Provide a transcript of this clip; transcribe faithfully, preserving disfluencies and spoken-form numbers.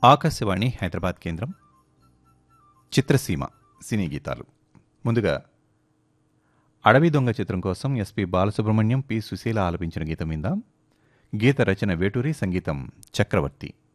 ఆకాశవాణి హైదరాబాద్ కేంద్రం. చిత్రసీమ సినీ గీతాలు. ముందుగా అడవి దొంగ చిత్రం కోసం ఎస్పి బాలసుబ్రహ్మణ్యం, పి సుశీల ఆలపించిన గీతం విందాం. గీత రచన వేటూరి, సంగీతం చక్రవర్తి.